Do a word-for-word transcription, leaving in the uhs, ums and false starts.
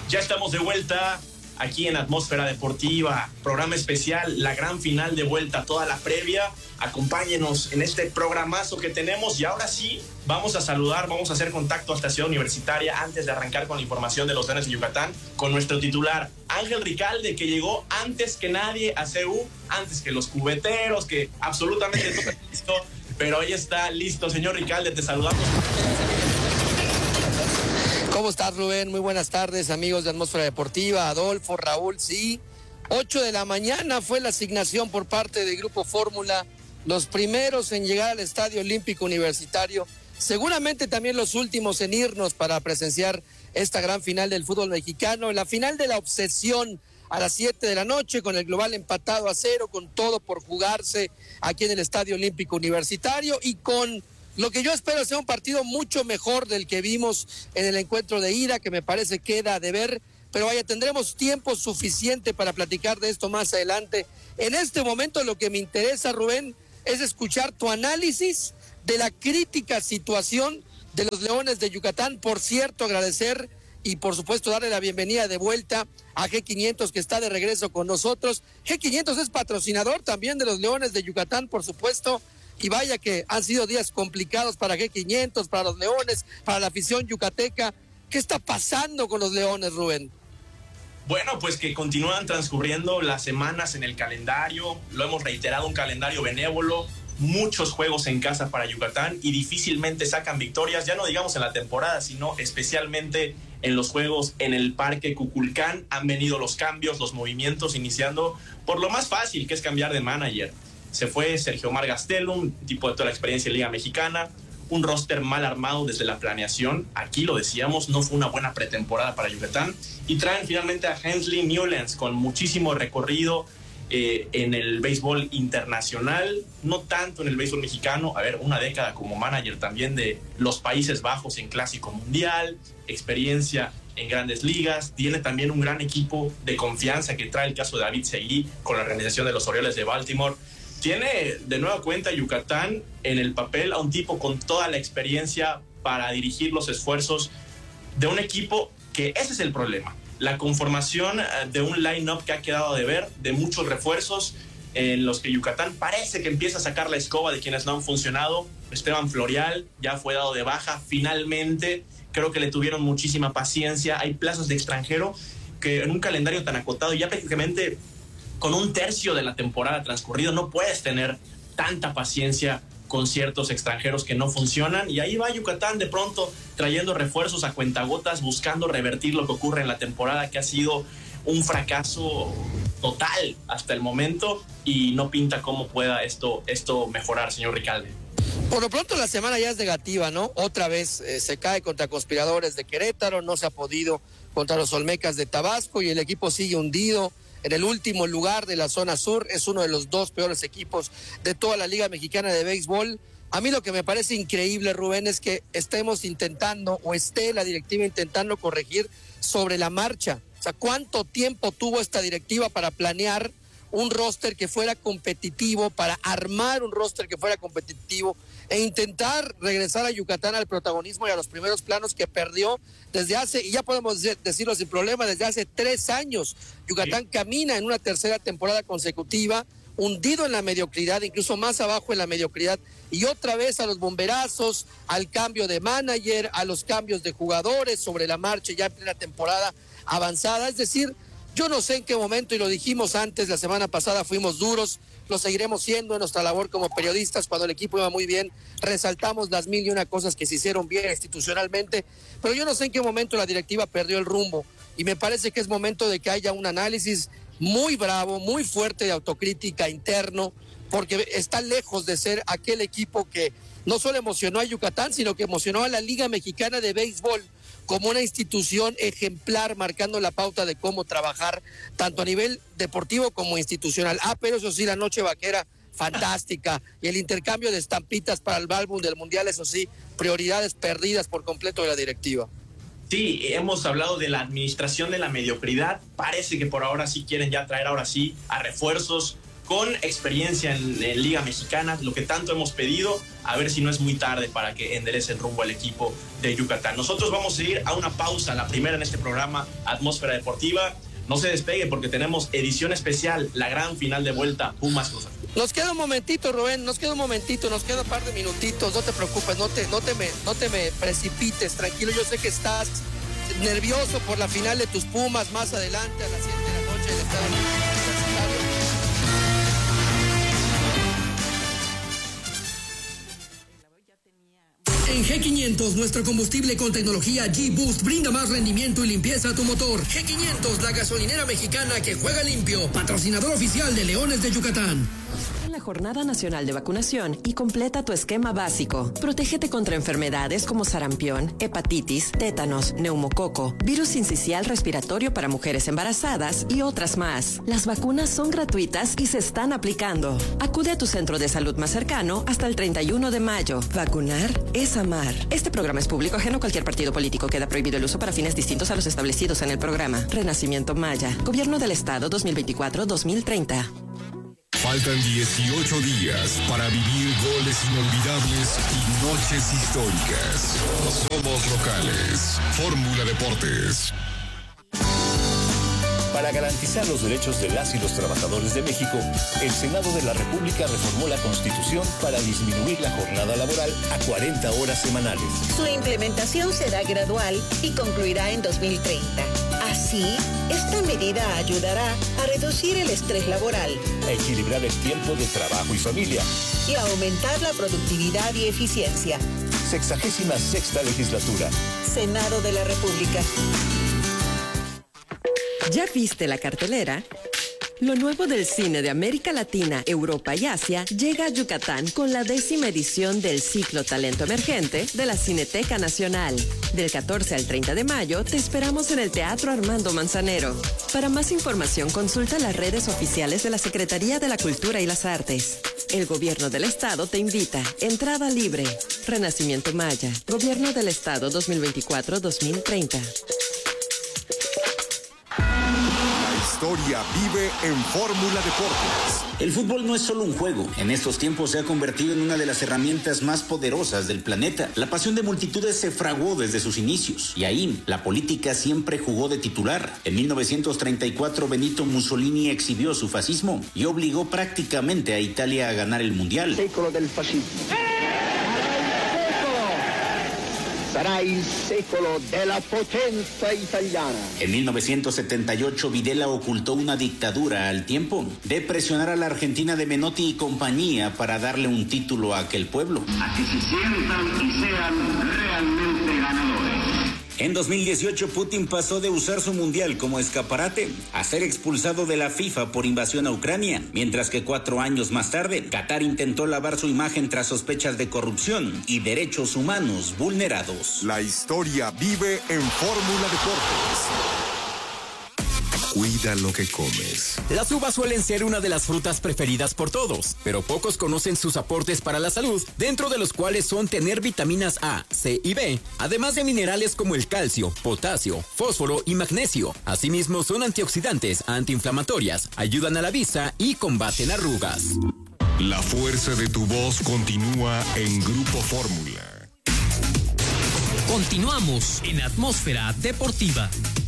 Ya estamos de vuelta aquí en Atmósfera Deportiva, programa especial, la gran final de vuelta, toda la previa. Acompáñenos en este programazo que tenemos y ahora sí, vamos a saludar, vamos a hacer contacto hasta Ciudad Universitaria antes de arrancar con la información de los Leones de Yucatán con nuestro titular, Ángel Ricalde, que llegó antes que nadie a C U, antes que los cubeteros, que absolutamente todo está listo, pero hoy está listo. Señor Ricalde, te saludamos. ¿Cómo estás, Rubén? Muy buenas tardes, amigos de Atmósfera Deportiva, Adolfo, Raúl, sí. ocho de la mañana fue la asignación por parte del Grupo Fórmula, los primeros en llegar al Estadio Olímpico Universitario, seguramente también los últimos en irnos para presenciar esta gran final del fútbol mexicano, la final de la obsesión a las siete de la noche, con el global empatado a cero, con todo por jugarse aquí en el Estadio Olímpico Universitario y con lo que yo espero sea un partido mucho mejor del que vimos en el encuentro de ida, que me parece queda de ver, pero vaya, tendremos tiempo suficiente para platicar de esto más adelante. En este momento lo que me interesa, Rubén, es escuchar tu análisis de la crítica situación de los Leones de Yucatán. Por cierto, agradecer y por supuesto darle la bienvenida de vuelta a G quinientos, que está de regreso con nosotros. G quinientos es patrocinador también de los Leones de Yucatán, por supuesto. Y vaya que han sido días complicados para G quinientos, para los Leones, para la afición yucateca. ¿Qué está pasando con los Leones, Rubén? Bueno, pues que continúan transcurriendo las semanas en el calendario. Lo hemos reiterado, un calendario benévolo. Muchos juegos en casa para Yucatán y difícilmente sacan victorias, ya no digamos en la temporada, sino especialmente en los juegos en el Parque Cuculcán. Han venido los cambios, los movimientos, iniciando por lo más fácil, que es cambiar de manager. Se fue Sergio Omar Gastelum, un tipo de toda la experiencia en Liga Mexicana, un roster mal armado desde la planeación. Aquí lo decíamos, no fue una buena pretemporada para Yucatán. Y traen finalmente a Hensley Newlands con muchísimo recorrido eh, en el béisbol internacional, no tanto en el béisbol mexicano. A ver, una década como manager también de los Países Bajos en Clásico Mundial, experiencia en Grandes Ligas. Tiene también un gran equipo de confianza que trae el caso de David Seguí con la organización de los Orioles de Baltimore. Tiene de nueva cuenta Yucatán en el papel a un tipo con toda la experiencia para dirigir los esfuerzos de un equipo que ese es el problema. La conformación de un line-up que ha quedado de ver, de muchos refuerzos en los que Yucatán parece que empieza a sacar la escoba de quienes no han funcionado. Esteban Florial ya fue dado de baja finalmente. Creo que le tuvieron muchísima paciencia. Hay plazos de extranjero que en un calendario tan acotado ya prácticamente con un tercio de la temporada transcurrido no puedes tener tanta paciencia con ciertos extranjeros que no funcionan, y ahí va Yucatán de pronto trayendo refuerzos a cuentagotas, buscando revertir lo que ocurre en la temporada, que ha sido un fracaso total hasta el momento, y no pinta cómo pueda esto, esto mejorar, señor Ricalde. Por lo pronto la semana ya es negativa, ¿no? Otra vez eh, se cae contra Conspiradores de Querétaro, no se ha podido contra los Olmecas de Tabasco y el equipo sigue hundido en el último lugar de la zona sur. Es uno de los dos peores equipos de toda la Liga Mexicana de Béisbol. A mí lo que me parece increíble, Rubén, es que estemos intentando, o esté la directiva intentando corregir sobre la marcha. O sea, ¿cuánto tiempo tuvo esta directiva para planear un roster que fuera competitivo, para armar un roster que fuera competitivo e intentar regresar a Yucatán al protagonismo y a los primeros planos que perdió desde hace, y ya podemos decirlo sin problema, desde hace tres años? Yucatán sí camina en una tercera temporada consecutiva, hundido en la mediocridad, incluso más abajo en la mediocridad, y otra vez a los bomberazos, al cambio de manager, a los cambios de jugadores sobre la marcha ya en plena temporada avanzada. Es decir, yo no sé en qué momento, y lo dijimos antes, la semana pasada fuimos duros, lo seguiremos siendo en nuestra labor como periodistas. Cuando el equipo iba muy bien, resaltamos las mil y una cosas que se hicieron bien institucionalmente, pero yo no sé en qué momento la directiva perdió el rumbo, y me parece que es momento de que haya un análisis muy bravo, muy fuerte de autocrítica interno, porque está lejos de ser aquel equipo que no solo emocionó a Yucatán, sino que emocionó a la Liga Mexicana de Béisbol como una institución ejemplar, marcando la pauta de cómo trabajar, tanto a nivel deportivo como institucional. Ah, pero eso sí, la noche vaquera, fantástica, y el intercambio de estampitas para el álbum del Mundial, eso sí, prioridades perdidas por completo de la directiva. Sí, hemos hablado de la administración de la mediocridad. Parece que por ahora sí quieren ya traer ahora sí a refuerzos con experiencia en, en Liga Mexicana, lo que tanto hemos pedido, a ver si no es muy tarde para que enderece el rumbo al equipo de Yucatán. Nosotros vamos a ir a una pausa, la primera en este programa Atmósfera Deportiva. No se despegue porque tenemos edición especial, la gran final de vuelta Pumas Cruz Azul. Nos queda un momentito, Rubén, nos queda un momentito, nos queda un par de minutitos, no te preocupes, no te, no te, me, no te me precipites, tranquilo, yo sé que estás nervioso por la final de tus Pumas más adelante a las siete de la noche en el Estadio Universitario. En G quinientos, nuestro combustible con tecnología G-Boost brinda más rendimiento y limpieza a tu motor. G quinientos, la gasolinera mexicana que juega limpio. Patrocinador oficial de Leones de Yucatán. En la Jornada Nacional de Vacunación y completa tu esquema básico. Protégete contra enfermedades como sarampión, hepatitis, tétanos, neumococo, virus sincicial respiratorio para mujeres embarazadas y otras más. Las vacunas son gratuitas y se están aplicando. Acude a tu centro de salud más cercano hasta el treinta y uno de mayo. Vacunar es amar. Este programa es público ajeno a cualquier partido político. Queda prohibido el uso para fines distintos a los establecidos en el programa. Renacimiento Maya. Gobierno del Estado dos mil veinticuatro a dos mil treinta. Faltan dieciocho días para vivir goles inolvidables y noches históricas. Somos locales. Fórmula Deportes. Para garantizar los derechos de las y los trabajadores de México, el Senado de la República reformó la Constitución para disminuir la jornada laboral a cuarenta horas semanales. Su implementación será gradual y concluirá en dos mil treinta. Así, esta medida ayudará a reducir el estrés laboral, a equilibrar el tiempo de trabajo y familia y a aumentar la productividad y eficiencia. Sexagésima sexta legislatura. Senado de la República. ¿Ya viste la cartelera? Lo nuevo del cine de América Latina, Europa y Asia llega a Yucatán con la décima edición del ciclo Talento Emergente de la Cineteca Nacional. Del catorce al treinta de mayo te esperamos en el Teatro Armando Manzanero. Para más información consulta las redes oficiales de la Secretaría de la Cultura y las Artes. El Gobierno del Estado te invita. Entrada libre. Renacimiento Maya. Gobierno del Estado dos mil veinticuatro a dos mil treinta. La historia vive en Fórmula Deportes. El fútbol no es solo un juego. En estos tiempos se ha convertido en una de las herramientas más poderosas del planeta. La pasión de multitudes se fraguó desde sus inicios. Y ahí, la política siempre jugó de titular. En mil novecientos treinta y cuatro, Benito Mussolini exhibió su fascismo y obligó prácticamente a Italia a ganar el Mundial. Secolo del fascismo. Sarà il secolo della potenza italiana. En mil novecientos setenta y ocho, Videla ocultó una dictadura al tiempo de presionar a la Argentina de Menotti y compañía para darle un título a aquel pueblo. A que se sientan y sean realmente ganadores. En dos mil dieciocho, Putin pasó de usar su mundial como escaparate a ser expulsado de la FIFA por invasión a Ucrania, mientras que cuatro años más tarde, Qatar intentó lavar su imagen tras sospechas de corrupción y derechos humanos vulnerados. La historia vive en Fórmula Deportes. Cuida lo que comes. Las uvas suelen ser una de las frutas preferidas por todos, pero pocos conocen sus aportes para la salud, dentro de los cuales son tener vitaminas A, C y B, además de minerales como el calcio, potasio, fósforo y magnesio. Asimismo, son antioxidantes, antiinflamatorias, ayudan a la vista y combaten arrugas. La fuerza de tu voz continúa en Grupo Fórmula. Continuamos en Atmósfera Deportiva.